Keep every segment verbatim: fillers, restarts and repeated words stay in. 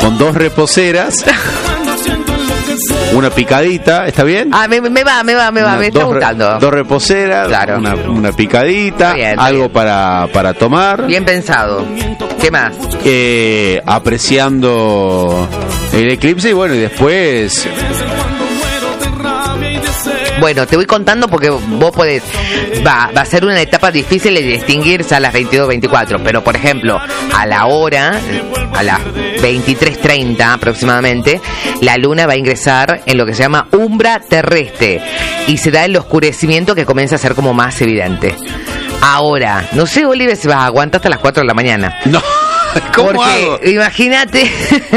con dos reposeras, una picadita, ¿está bien? Ah, me, me va, me va, me va, Una, me está dos, gustando. Dos reposeras, claro. una, una picadita, Bien, algo bien. para para tomar. Bien pensado. ¿Qué más? Eh, apreciando el eclipse y bueno, y después... Bueno, te voy contando porque vos podés, va, va a ser una etapa difícil de distinguirse a las veintidós veinticuatro, pero por ejemplo, a la hora, a las veintitrés treinta aproximadamente, la luna va a ingresar en lo que se llama umbra terrestre y se da el oscurecimiento que comienza a ser como más evidente. Ahora, no sé, Oliver, si vas a aguantar hasta las cuatro de la mañana. No, ¿cómo porque, hago? Imagínate...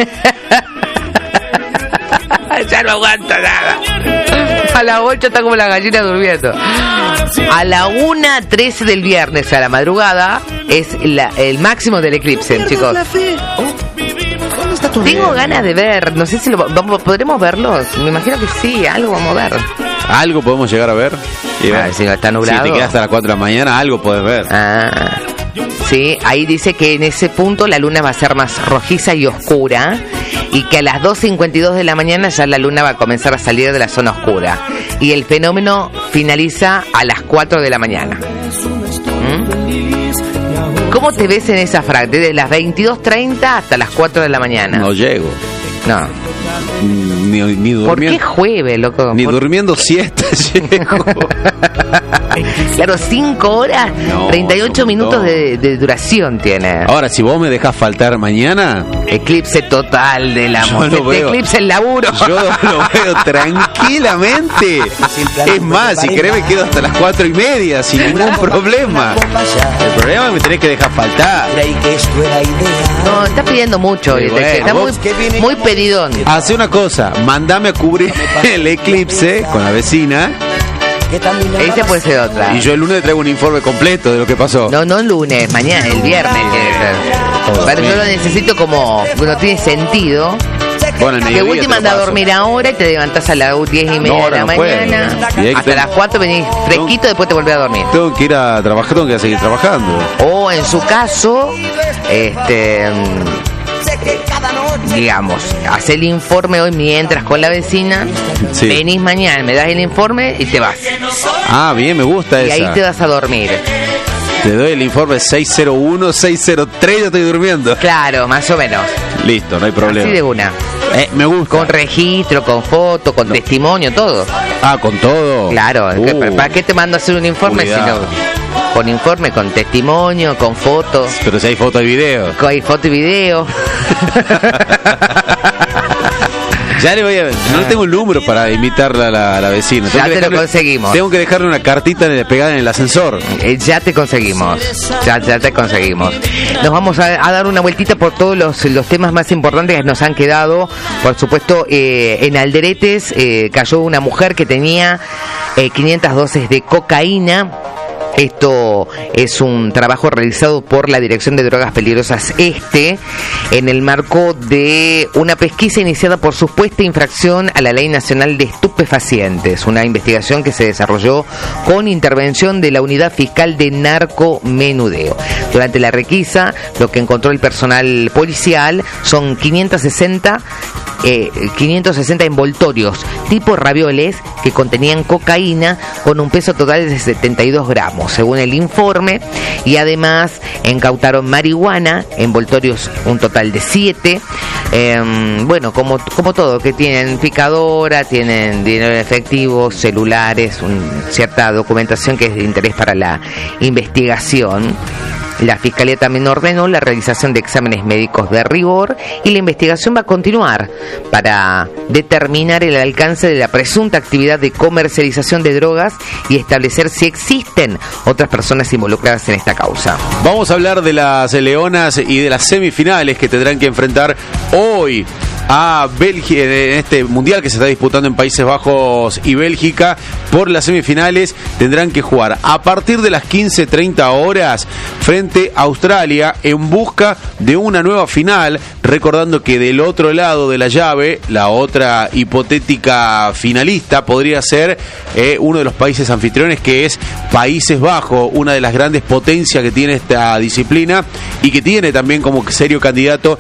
Ya no aguanto nada. A las ocho está como la gallina durmiendo. A la una trece del viernes a la madrugada es la, el máximo del eclipse, chicos. Tengo ganas de ver, no sé si lo vamos, podremos verlos. Me imagino que sí, algo vamos a ver. Algo podemos llegar a ver. Y Ah, si no está nublado. Si te quedas hasta las cuatro de la mañana, algo puedes ver. Ah, sí, ahí dice que en ese punto la luna va a ser más rojiza y oscura y que a las dos cincuenta y dos de la mañana ya la luna va a comenzar a salir de la zona oscura y el fenómeno finaliza a las cuatro de la mañana. ¿Mm? ¿Cómo te ves en esa franja? Desde las veintidós treinta hasta las cuatro de la mañana. No llego. No. Ni, ni durmiendo. ¿Por qué jueves, loco? Ni ¿Por... durmiendo siesta llego. Claro, cinco horas, No, treinta y ocho no, minutos no. de, de duración tiene. Ahora, si vos me dejás faltar mañana, Eclipse total del amor. Yo lo Este veo. eclipse el laburo. yo lo veo tranquilamente. Es más, si querés me quedo hasta las cuatro y media sin ningún problema. El problema es que me tenés que dejar faltar. No, está pidiendo mucho. Sí, este, bueno, está muy, vos- muy pedidón. Hace una cosa, mandame a cubrir el eclipse con la vecina Esa puede ser otra. y yo el lunes traigo un informe completo de lo que pasó. No, no el lunes, mañana, el viernes tiene que ser. Pero yo lo necesito como, no tiene sentido. Bueno, el Que mediodía última te lo anda a paso. dormir ahora y te levantás a las diez y media No, de la no puedo. mañana. Y ahí Hasta tengo- las cuatro venís fresquito, después te volvés a dormir. Tengo que ir a trabajar, tengo que seguir trabajando. O en su caso, este, digamos, hacer el informe hoy mientras con la vecina, Sí. venís mañana, me das el informe y te vas. Ah, bien, me gusta Y esa. ahí te vas a dormir. Te doy el informe seis cero uno, seis cero tres, yo estoy durmiendo. Claro, más o menos. Listo, no hay problema. Así de una. Eh, me gusta. Con registro, con foto, con testimonio, todo. Ah, con todo. Claro, Uh, ¿qué- ¿para qué te mando a hacer un informe si cuidado. no? Con informe, con testimonio, con fotos, Pero si hay foto y video. con foto y video. Ya le voy a... No tengo el número para invitarla a la, a la vecina. Ya que te lo conseguimos. Tengo que dejarle una cartita en- pegada en el ascensor. Eh, ya te conseguimos, ya, ya te conseguimos. Nos vamos a, a dar una vueltita por todos los, los temas más importantes que nos han quedado. Por supuesto, eh, en Alderetes eh, cayó una mujer que tenía eh, quinientas dosis de cocaína. Esto es un trabajo realizado por la Dirección de Drogas Peligrosas Este en el marco de una pesquisa iniciada por supuesta infracción a la Ley Nacional de Estupefacientes, una investigación que se desarrolló con intervención de la Unidad Fiscal de Narcomenudeo. Durante la requisa, lo que encontró el personal policial son quinientos sesenta Eh, quinientos sesenta envoltorios tipo ravioles que contenían cocaína con un peso total de setenta y dos gramos, según el informe, y además incautaron marihuana, envoltorios un total de siete. Eh, bueno, como, como todo, que tienen picadora, tienen dinero en efectivo, celulares, un, cierta documentación que es de interés para la investigación. La Fiscalía también ordenó la realización de exámenes médicos de rigor y la investigación va a continuar para determinar el alcance de la presunta actividad de comercialización de drogas y establecer si existen otras personas involucradas en esta causa. Vamos a hablar de las Leonas y de las semifinales que tendrán que enfrentar hoy a Bélgica en este mundial que se está disputando en Países Bajos y Bélgica. Por las semifinales tendrán que jugar a partir de las quince treinta horas frente a Australia en busca de una nueva final, recordando que del otro lado de la llave, la otra hipotética finalista podría ser eh, uno de los países anfitriones, que es Países Bajos, una de las grandes potencias que tiene esta disciplina y que tiene también como serio candidato